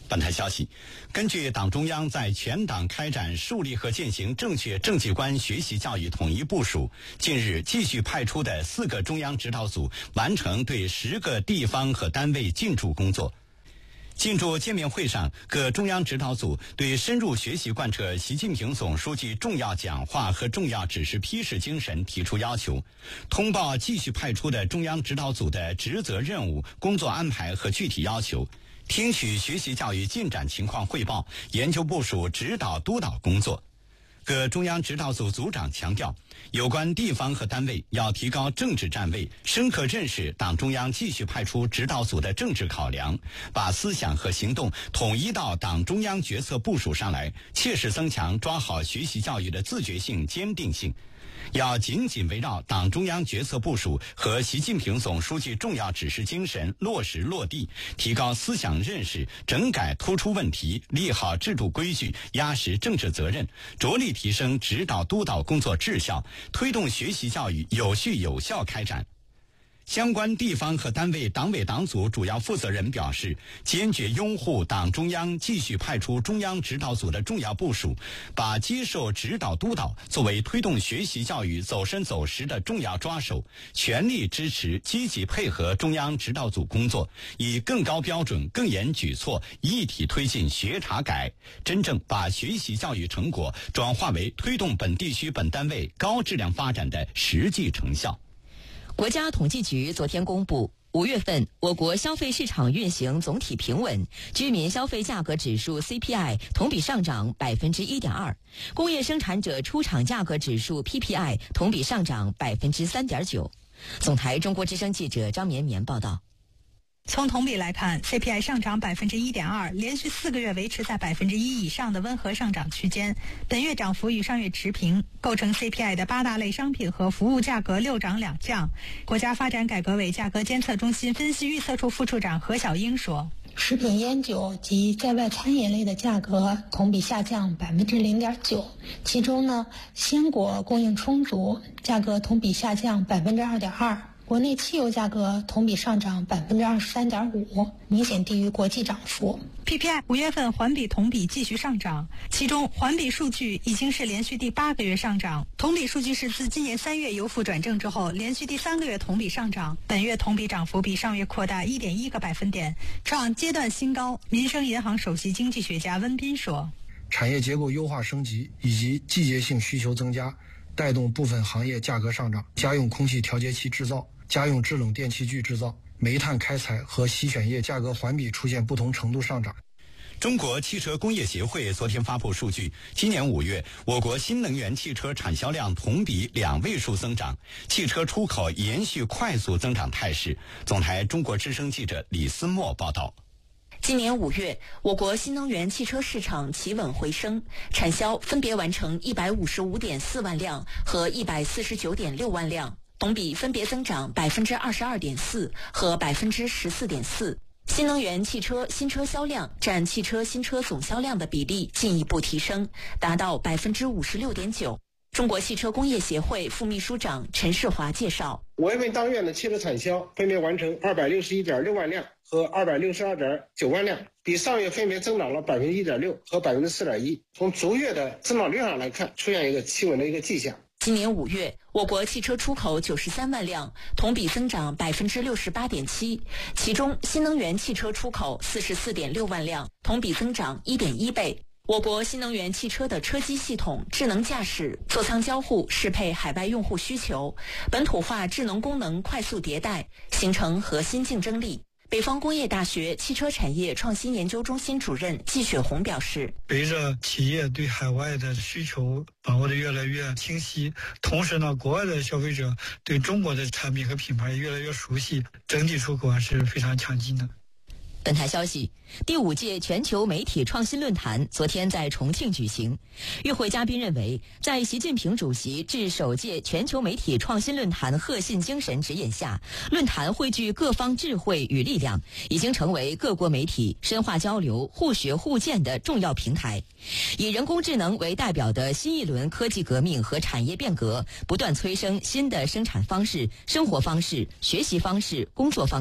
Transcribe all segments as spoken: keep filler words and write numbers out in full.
本台消息，根据党中央在全党开展树立和践行正确政绩观学习教育统一部署，近日继续派出的四个中央指导组完成对十个地方和单位进驻工作。进驻见面会上，各中央指导组对深入学习贯彻习近平总书记重要讲话和重要指示批示精神提出要求，通报继续派出的中央指导组的职责任务、工作安排和具体要求，听取学习教育进展情况汇报，研究部署指导督导工作。各中央指导组组长强调，有关地方和单位要提高政治站位，深刻认识党中央继续派出指导组的政治考量，把思想和行动统一到党中央决策部署上来，切实增强抓好学习教育的自觉性、坚定性。要紧紧围绕党中央决策部署和习近平总书记重要指示精神落实落地，提高思想认识，整改突出问题，立好制度规矩，压实政治责任，着力提升指导督导工作质效，推动学习教育有序有效开展。相关地方和单位党委党组主要负责人表示，坚决拥护党中央继续派出中央指导组的重要部署，把接受指导督导作为推动学习教育走深走实的重要抓手，全力支持积极配合中央指导组工作，以更高标准、更严举措一体推进学查改，真正把学习教育成果转化为推动本地区本单位高质量发展的实际成效。 国家统计局昨天公布，五月份我国消费市场运行总体平稳，居民消费价格指数 C P I 同比上涨 百分之一点二， 工业生产者出厂价格指数 P P I 同比上涨 百分之三点九。 总台中国之声记者张绵绵报道。 从同比来看 ，C P I 上涨 百分之一点二， 连续四个月维持在 百分之一 以上的温和上涨区间，本月涨幅与上月持平。构成 C P I 的八大类商品和服务价格六涨两降。国家发展改革委价格监测中心分析预测处副处长何小英说， 食品烟酒及在外餐饮类的价格同比下降 百分之零点九， 其中呢，鲜果供应充足，价格同比下降 百分之二点二。国内汽油价格同比上涨 百分之二十三点五， 明显低于国际涨幅。 P P I 五月份环比同比继续上涨，其中环比数据已经是连续第八个月上涨，同比数据是自今年三月由负转正之后连续第三个月同比上涨，本月同比涨幅比上月扩大 一点一个百分点，创阶段新高。民生银行首席经济学家温彬说， 产业结构优化升级以及季节性需求增加，带动部分行业价格上涨，家用空气调节器制造、家用制冷电器具制造、煤炭开采和洗选液价格环比出现不同程度上涨。 中国汽车工业协会昨天发布数据，今年五月，我国新能源汽车产销量同比两位数增长，汽车出口延续快速增长态势。总台中国之声记者李思墨报道。 今年五月，我国新能源汽车市场企稳回升，产销分别完成 一百五十五点四万辆和 一百四十九点六万辆，同比分别增长 百分之二十二点四 和 百分之十四点四。新能源汽车新车销量占汽车新车总销量的比例进一步提升，达到 百分之五十六点九。中国汽车工业协会副秘书长陈世华介绍， 五月份当月的汽车产销分别完成 二百六十一点六万辆和 二百六十二点九万辆，比上月分别增长了 百分之一点六 和 百分之四点一。 从逐月的增长率上来看，出现一个企稳的一个迹象。 今年五月，我国汽车出口九十三万辆，同比增长 百分之六十八点七， 其中新能源汽车出口 四十四点六万辆，同比增长 一点一倍。我国新能源汽车的车机系统、智能驾驶、座舱交互适配海外用户需求，本土化智能功能快速迭代，形成核心竞争力。北方工业大学汽车产业创新研究中心主任季雪红表示， 随着企业对海外的需求把握的越来越清晰，同时呢，国外的消费者对中国的产品和品牌也越来越熟悉，整体出口还是非常强劲的。 本台消息，第五届全球媒体创新论坛昨天在重庆举行。与会嘉宾认为，在习近平主席致首届全球媒体创新论坛贺信精神指引下，论坛汇聚各方智慧与力量，已经成为各国媒体深化交流、互学互鉴的重要平台。以人工智能为代表的新一轮科技革命和产业变革，不断催生新的生产方式、生活方式、学习方式、工作方式。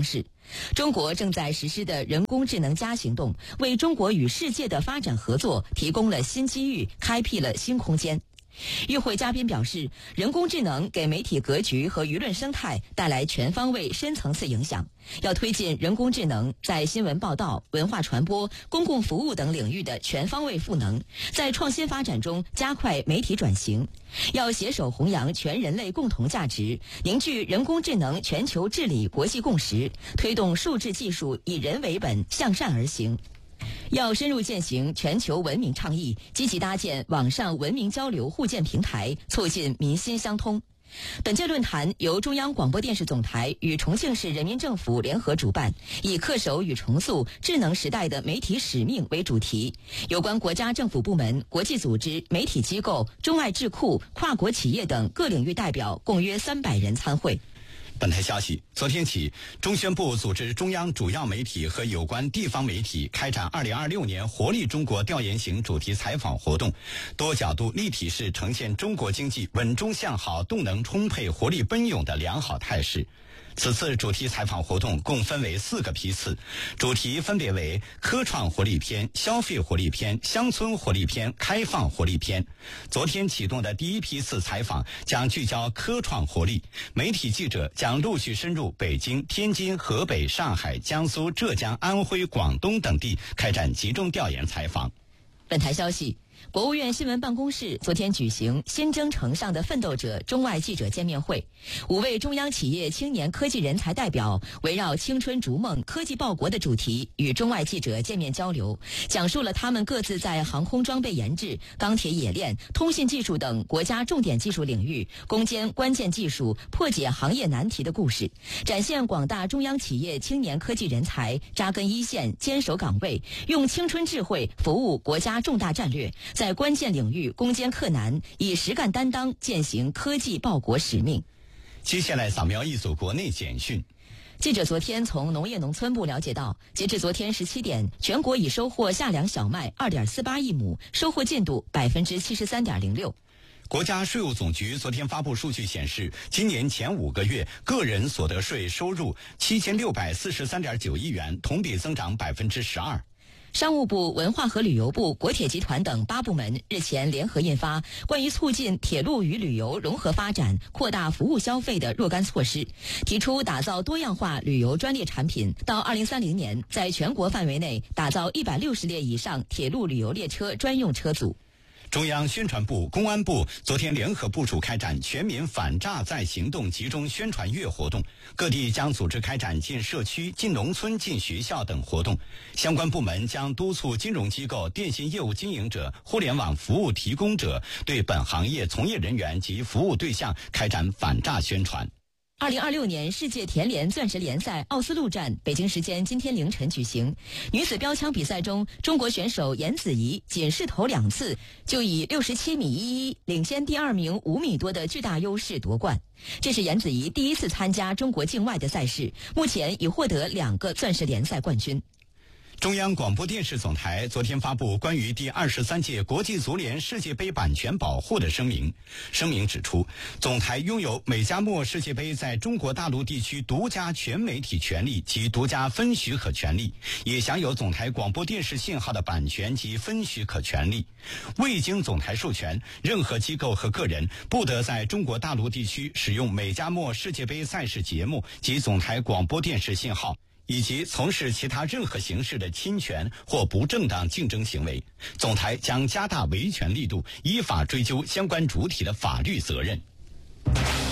中国正在实施的人工智能加行动，为中国与世界的发展合作提供了新机遇，开辟了新空间。与会嘉宾表示，人工智能给媒体格局和舆论生态带来全方位、深层次影响。要推进人工智能在新闻报道、文化传播、公共服务等领域的全方位赋能，在创新发展中加快媒体转型。要携手弘扬全人类共同价值，凝聚人工智能全球治理国际共识，推动数字技术以人为本，向善而行。要深入践行全球文明倡议，积极搭建网上文明交流互鉴平台，促进民心相通。本届论坛由中央广播电视总台与重庆市人民政府联合主办，以恪守与重塑智能时代的媒体使命为主题。有关国家政府部门、国际组织、媒体机构、中外智库、跨国企业等各领域代表共约三百人参会。 本台消息，昨天起，中宣部组织中央主要媒体和有关地方媒体开展二零二六年活力中国调研型主题采访活动，多角度立体式呈现中国经济稳中向好、动能充沛、活力奔涌的良好态势。此次主题采访活动共分为四个批次，主题分别为科创活力篇、消费活力篇、乡村活力篇、开放活力篇。昨天启动的第一批次采访将聚焦科创活力，媒体记者将陆续深入北京、天津、河北、上海、江苏、浙江、安徽、广东等地开展集中调研采访。 本台消息，国务院新闻办公室昨天举行新征程上的奋斗者中外记者见面会，五位中央企业青年科技人才代表围绕青春逐梦、科技报国的主题与中外记者见面交流，讲述了他们各自在航空装备研制、钢铁冶炼、通信技术等国家重点技术领域攻坚关键技术、破解行业难题的故事，展现广大中央企业青年科技人才扎根一线、坚守岗位，用青春智慧服务国家重大战略，在关键领域攻坚克难，以实干担当践行科技报国使命。 接下来扫描一组国内简讯。 记者昨天从农业农村部了解到，截至昨天十七点，全国已收获夏粮小麦 二点四八亿亩，收获进度 百分之七十三点零六。 国家税务总局昨天发布数据显示，今年前五个月个人所得税收入七千六百四十三点九亿元，同比增长 百分之十二。 商务部、文化和旅游部、国铁集团等八部门日前联合印发关于促进铁路与旅游融合发展、扩大服务消费的若干措施，提出打造多样化旅游专列产品，到二零三零年在全国范围内打造一百六十列以上铁路旅游列车专用车组。 中央宣传部、公安部昨天联合部署开展全民反诈在行动集中宣传月活动，各地将组织开展进社区、进农村、进学校等活动。相关部门将督促金融机构、电信业务经营者、互联网服务提供者对本行业从业人员及服务对象开展反诈宣传。 二零二六年世界田联钻石联赛奥斯陆站北京时间今天凌晨举行。女子标枪比赛中，中国选手严子怡仅试投两次，就以六十七米一一领先第二名五米多的巨大优势夺冠。这是严子怡第一次参加中国境外的赛事，目前已获得两个钻石联赛冠军。 中央广播电视总台昨天发布关于第二十三届国际足联世界杯版权保护的声明。声明指出，总台拥有美加墨世界杯在中国大陆地区独家全媒体权利及独家分许可权利，也享有总台广播电视信号的版权及分许可权利。未经总台授权，任何机构和个人不得在中国大陆地区使用美加墨世界杯赛事节目及总台广播电视信号，以及从事其他任何形式的侵权或不正当竞争行为。总台将加大维权力度，依法追究相关主体的法律责任。 您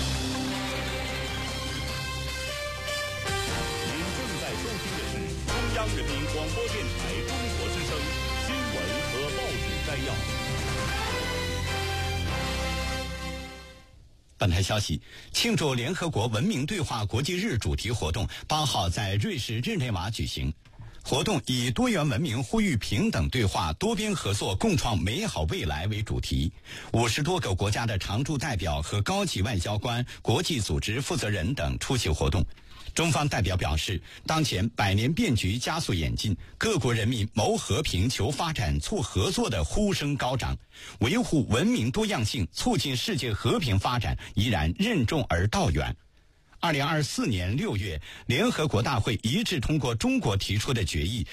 正在收听的是中央人民广播电台中国之声新闻和报纸摘要。 本台消息，庆祝联合国文明对话国际日主题活动八号在瑞士日内瓦举行。活动以多元文明呼吁平等对话、多边合作、共创美好未来为主题。五十多个国家的常驻代表和高级外交官、国际组织负责人等出席活动。中方代表表示，当前百年变局加速演进，各国人民谋和平、求发展、促合作的呼声高涨，维护文明多样性、促进世界和平发展依然任重而道远。 二零二四年六月，联合国大会一致通过中国提出的决议，